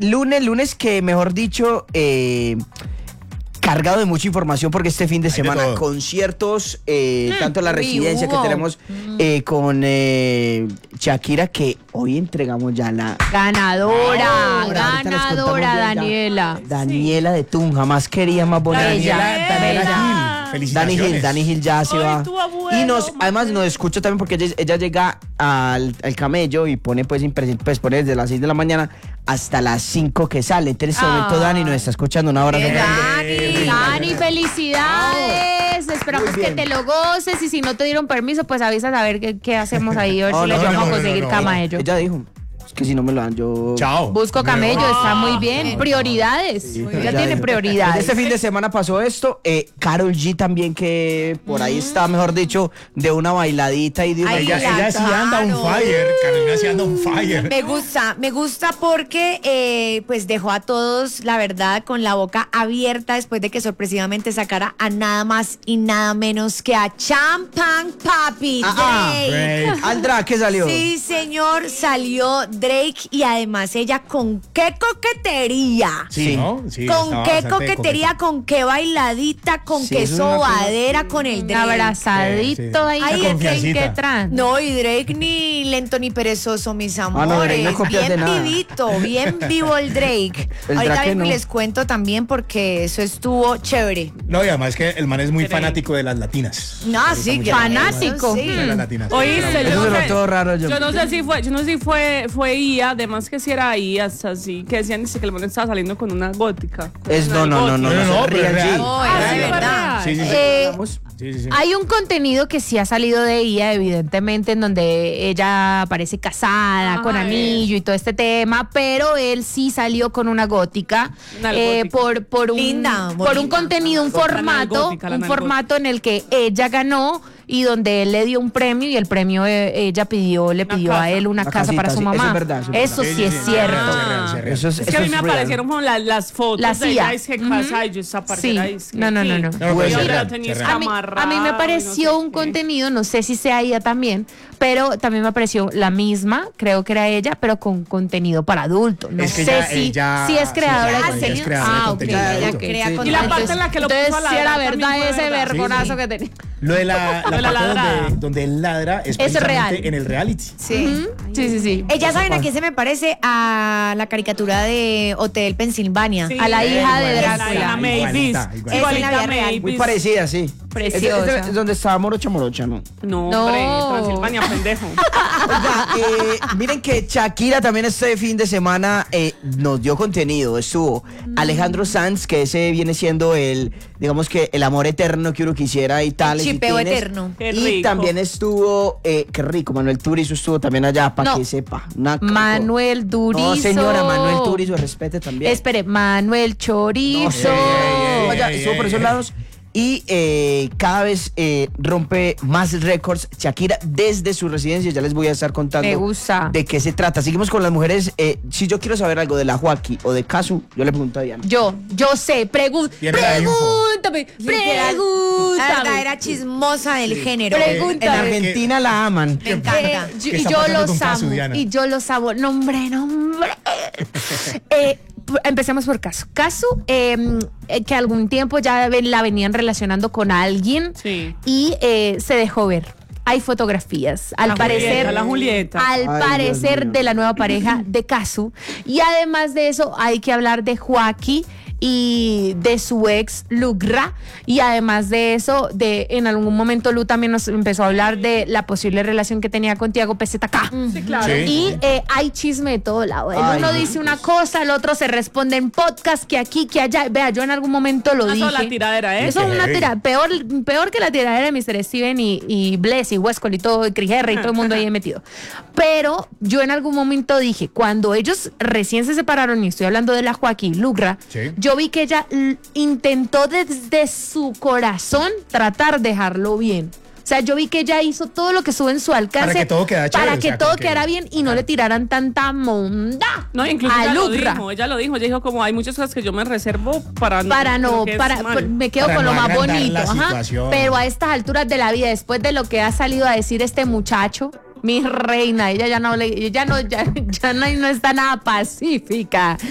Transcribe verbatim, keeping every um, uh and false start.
lunes, lunes que mejor dicho, eh, cargado de mucha información porque este fin de Hay de semana todo. conciertos, eh, mm, tanto en la residencia hubo. que tenemos eh, con eh, Shakira, que hoy entregamos ya la Ganadora, Ahora, ahorita les contamos ganadora, bien, ya. Daniela. Daniela de Tunja, más quería, más bonita. Bella. Daniela, Daniela Bella. Gil. Dani Felicitaciones. Gil, Dani Gil ya se Ay, va. tu abuelo, Y nos, Mateo. además nos escucha también porque ella, ella llega al, al camello y pone pues, impresi- pues pone desde las seis de la mañana hasta las cinco que sale. Entonces, en este momento Ah. Dani nos está escuchando. Un abrazo. Bien, grande. Dani, Dani, felicidades. Esperamos Muy bien. que te lo goces y si no te dieron permiso, pues avisas a ver qué, qué hacemos ahí, a ver Oh, si no, le no, llevamos no, a no, conseguir no, cama no. a ellos. Ella dijo, es que si no me lo dan yo... Chao. Busco camello, está muy bien. Prioridades. Sí, Ya ella tiene dijo. prioridades. Este fin de semana pasó esto. Eh, Karol G también, que por ahí está, mejor dicho, de una bailadita y de una... Ay, Ella, la ella sí anda on Caro. fire. Carolina sí anda on fire. Me gusta, me gusta porque eh, pues dejó a todos, la verdad, con la boca abierta después de que sorpresivamente sacara a nada más y nada menos que a Champagne Papi Ah, ah, Drake. Drake. Al drag que salió. Sí, señor, salió Drake y además ella con qué coquetería. Sí, Sí. ¿no? Sí, con estaba qué bastante coquetería, coqueta. con qué bailadita, con Sí, qué eso es una cosa- sobadera con el Un Drake. abrazadito Sí, sí. ahí. Ay, que- confiancita. que tran. No, y Drake ni lento ni perezoso, mis amores. no, Drake no copias de bien nada. vivito, bien vivo el Drake. El Ahorita Drake vengo y no. les cuento también porque eso estuvo chévere. No, y además que el man es muy Drake. fanático de las latinas. No, sí, que Fanático. eso sí. De las latinas. Oíste, Eso yo no se sé. notó raro, yo. Yo no sé si fue, yo no sé si fue, fue I A, además que si era I A, hasta así, que decían dice, que el man estaba saliendo con una gótica. con Es, una no, no, no, no, No, no, no, se pero es rían, real. sí. No, Ah, era sí, de fue verdad. real. Sí, sí, sí. Eh, Vamos. Sí, sí, sí. Hay un contenido que sí ha salido de ella, evidentemente, en donde ella aparece casada, Ajá, con anillo y todo este tema, pero él sí salió con una gótica, Una eh, gótica. por, por, un, Linda, por un bonita. contenido, un La formato, nalgótica, la un nalgótica. formato en el que ella ganó y donde él le dio un premio y el premio eh, ella pidió, le Una pidió a casa. él una Una casa para casita, su sí, eso mamá. es verdad, eso es Eso verdad. sí Sí, es sí, sí. cierto. Ah. Ah. real, es real. Eso es, Es eso que a mí es me real. aparecieron como la- las fotos Las de I A. ella, es que casa y yo esa Sí. parcera es que No, no, no, no. aquí. No, Puede Y ser otra real, tenía es real. A mí, a mí me escamarrado y no pareció sé un qué. contenido, no sé si sea ella también, pero también me pareció la misma, creo que era ella, pero con contenido para adultos. No Es que sé ella- si, ella- si es sí, creadora ella de es contenido. creadora de Ah, ok, contenido ok, Ella ok. crea Sí. Y contenido. la parte en la que lo Entonces, puso a si era ladrar verdad también fue ese verdad. vergonazo Sí, sí. que tenía. Lo de la, la Lo de la parte ladrada. donde, donde él ladra es Es precisamente real. en el reality. Sí. Ujú. Sí, sí, sí. Ella, ¿saben a quién se me parece? A la caricatura de Hotel Pensilvania. Sí. A la hija de Igualita, Drácula. La Mavis. igualita, igualita. Es en la vida Igualita real. Mavis. Muy parecida, sí. Preciosa. Es, es- es donde estaba Morocha Morocha, ¿no? No, No. hombre, Transilvania, pendejo. Oiga, eh, miren que Shakira también este fin de semana eh, nos dio contenido. Estuvo Alejandro Sanz, que ese viene siendo el, digamos que el amor eterno que uno quisiera y tal. y chipeo tienes. eterno. Qué Y rico. también estuvo, eh, qué rico, Manuel Turizo estuvo también allá, para No. que sepa. Una- Manuel Durizo. No, señora, Manuel Turizo, respete también. Espere, Manuel Chorizo. No sé, Ey, ey, ey, Vaya, ey, estuvo por ey, esos ey. lados. Y eh, cada vez eh, rompe más récords Shakira desde su residencia. Ya les voy a estar contando Me gusta. de qué se trata. Seguimos con las mujeres. Eh, si yo quiero saber algo de la Joaquí o de Casu, yo le pregunto a Diana. Yo, yo sé, pregun- Tiene la info. pregúntame, Literal, La pregúntame. verdadera chismosa del género. Pregunta. En Pregúntame. Argentina la aman. Me encanta. Eh, yo- ¿Qué y está yo pasando los con Casu, amo. Diana? Y yo los amo. Nombre, nombre. eh, p- empecemos por Casu. Casu, eh, eh, que algún tiempo ya ven- la venían relacionando con alguien Sí. y eh, se dejó ver. Hay fotografías, al La parecer, Julieta, la Julieta. al Ay, Dios parecer mío. de la nueva pareja de Casu. Y además de eso, hay que hablar de Joaquín y de su ex Lugra, y además de eso, de en algún momento Lu también nos empezó a hablar de la posible relación que tenía con Tiago P Z K. Sí, claro. Sí. Y eh, hay chisme de todo lado. El Ay, uno no. dice una cosa, el otro se responde en podcast, que aquí, que allá. Vea, yo en algún momento lo Una dije. sola tiradera, ¿eh? Eso es una Heavy. tira, peor, peor que la tiradera de mister Steven y, y Bless y Westcott y todo, y Chris Herrera y todo el mundo ahí metido. Pero yo en algún momento dije, cuando ellos recién se separaron, y estoy hablando de la Joaquín Lugra, Sí. yo vi que ella l- intentó desde su corazón tratar de dejarlo bien. O sea, yo vi que ella hizo todo lo que estuvo en su alcance Para que todo quedara chévere, para o que sea, todo como que- quedara bien y no le tiraran tanta monda No, incluso a ella lo Lugra. dijo, ella lo dijo, ella dijo como hay muchas cosas que yo me reservo para no, Para no, creo que es para, mal. me quedo Para con no lo más agrandar bonito, la ajá. situación. Pero a estas alturas de la vida, después de lo que ha salido a decir este muchacho, mi reina, ella ya no le, ella no, ya, ya no, no está nada pacífica.